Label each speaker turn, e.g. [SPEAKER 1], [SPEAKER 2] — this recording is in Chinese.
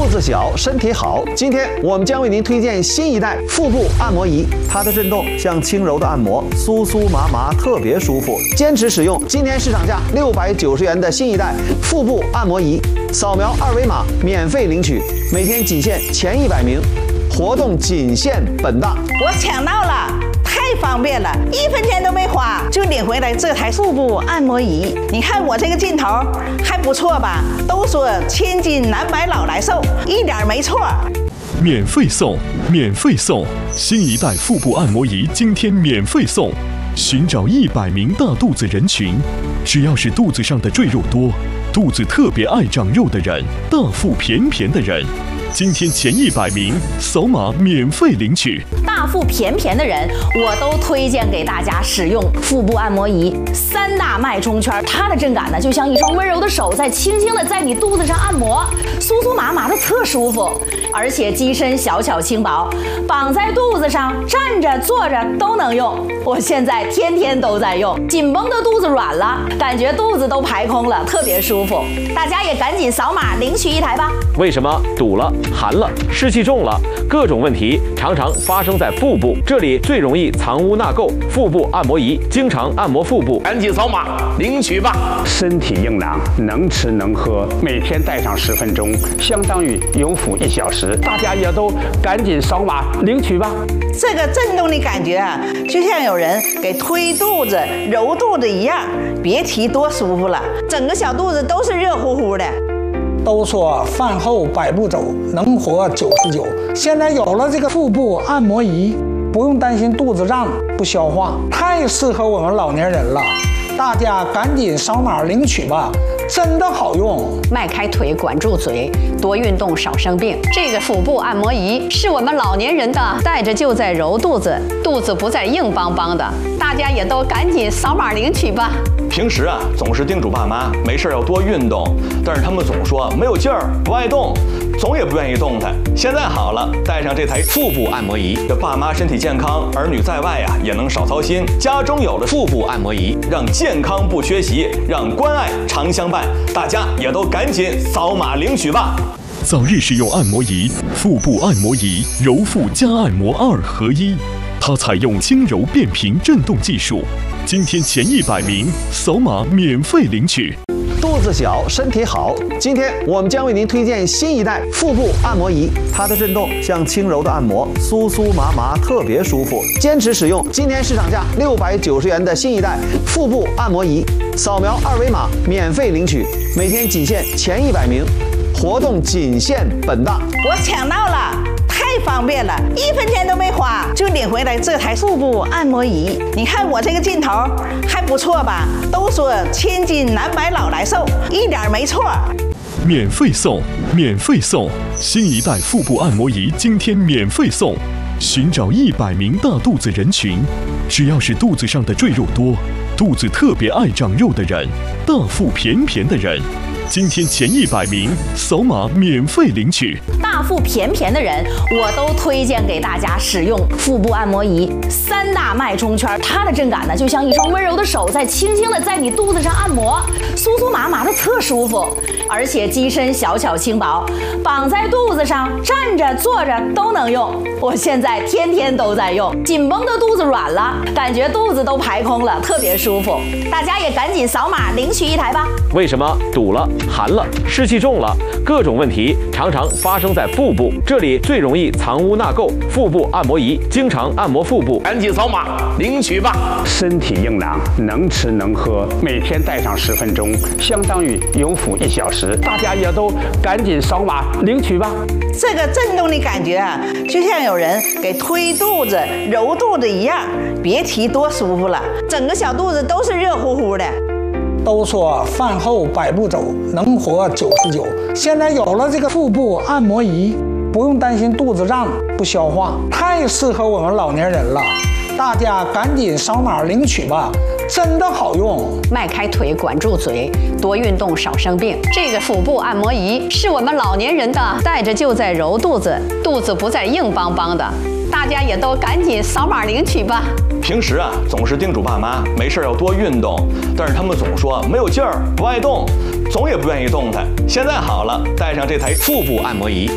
[SPEAKER 1] 子小，身体好。今天我们将为您推荐新一代腹部按摩仪，它的震动像轻柔的按摩，酥酥麻麻，特别舒服。坚持使用今天市场价690元的新一代腹部按摩仪，扫描二维码免费领取，每天仅限前100名，活动仅限本档。
[SPEAKER 2] 我抢到了！太方便了，1分钱都没花就领回来这台腹部按摩仪。你看我这个劲头还不错吧？都说千金难买老来瘦，一点没错。
[SPEAKER 3] 免费送，免费送！新一代腹部按摩仪今天免费送。寻找100名大肚子人群，只要是肚子上的赘肉多、肚子特别爱长肉的人、大腹便便的人，今天前100名扫码免费领取。
[SPEAKER 4] 大腹便便的人，我都推荐给大家使用腹部按摩仪。3大脉冲圈，它的震感呢，就像一双温柔的手在轻轻的在你肚子上按摩，酥酥麻麻的特舒服。而且机身小巧轻薄，绑在肚子上，站着坐着都能用。我现在天天都在用，紧绷的肚子软了，感觉肚子都排空了，特别舒服。大家也赶紧扫码领取一台吧。
[SPEAKER 5] 为什么堵了、寒了、湿气重了，各种问题常常发生在腹部？这里最容易藏污纳垢，腹部按摩仪经常按摩腹部，
[SPEAKER 6] 赶紧扫码领取吧。
[SPEAKER 7] 身体硬朗，能吃能喝，每天戴上10分钟，相当于有腹1小时。大家也都赶紧扫码领取吧。
[SPEAKER 2] 这个震动的感觉啊，就像有人给推肚子、揉肚子一样，别提多舒服了，整个小肚子都是热乎乎的。
[SPEAKER 8] 都说饭后100步走，能活99。现在有了这个腹部按摩仪，不用担心肚子胀不消化，太适合我们老年人了。大家赶紧扫码领取吧，真的好用。
[SPEAKER 9] 迈开腿，管住嘴，多运动少生病。这个腹部按摩仪是我们老年人的，戴着就在揉肚子，肚子不再硬邦邦的。大家也都赶紧扫码领取吧。
[SPEAKER 10] 平时啊，总是叮嘱爸妈没事要多运动，但是他们总说没有劲儿，不爱动，总也不愿意动弹。现在好了，带上这台腹部按摩仪，这爸妈身体健康，儿女在外啊也能少操心。家中有了腹部按摩仪，让健康不缺席，让关爱常相伴。大家也都赶紧扫码领取吧。
[SPEAKER 3] 早日使用按摩仪，腹部按摩仪揉腹加按摩2合1，它采用轻柔变频震动技术。今天前100名扫码免费领取。
[SPEAKER 1] 肚子小，身体好。今天我们将为您推荐新一代腹部按摩仪，它的震动像轻柔的按摩，酥酥麻麻，特别舒服。坚持使用今天市场价690元的新一代腹部按摩仪，扫描二维码免费领取，每天仅限前100名，活动仅限本档。
[SPEAKER 2] 我抢到了！太方便了，1分钱都没花就领回来这台腹部按摩仪。你看我这个劲头还不错吧？都说千金难买老来瘦，一点没错。
[SPEAKER 3] 免费送，免费送！新一代腹部按摩仪今天免费送。寻找100名大肚子人群，只要是肚子上的赘肉多、肚子特别爱长肉的人、大腹便便的人，今天前100名扫码免费领取。
[SPEAKER 4] 大腹便便的人，我都推荐给大家使用腹部按摩仪。3大脉冲圈，它的震感呢，就像一双温柔的手在轻轻的在你肚子上按摩，酥酥麻麻的特舒服。而且机身小巧轻薄，绑在肚子上，站着坐着都能用。我现在天天都在用，紧绷的肚子软了，感觉肚子都排空了，特别舒服。大家也赶紧扫码领取一台吧。
[SPEAKER 5] 为什么堵了、寒了、湿气重了，各种问题常常发生在腹部？这里最容易藏污纳垢，腹部按摩仪经常按摩腹部，
[SPEAKER 6] 赶紧扫码领取吧。
[SPEAKER 7] 身体硬朗，能吃能喝，每天戴上10分钟，相当于有腹1小时。大家也都赶紧扫码领取吧。
[SPEAKER 2] 这个震动的感觉啊，就像有人给推肚子、揉肚子一样，别提多舒服了，整个小肚子都是热乎乎的。
[SPEAKER 8] 都说饭后100步走，能活99。现在有了这个腹部按摩仪，不用担心肚子胀不消化，太适合我们老年人了。大家赶紧扫码领取吧，真的好用。
[SPEAKER 9] 迈开腿，管住嘴，多运动少生病。这个腹部按摩仪是我们老年人的，戴着就在揉肚子，肚子不再硬邦邦的。大家也都赶紧扫码领取吧。
[SPEAKER 10] 平时啊，总是叮嘱爸妈没事要多运动，但是他们总说没有劲儿，不爱动，总也不愿意动弹。现在好了，带上这台腹部按摩仪，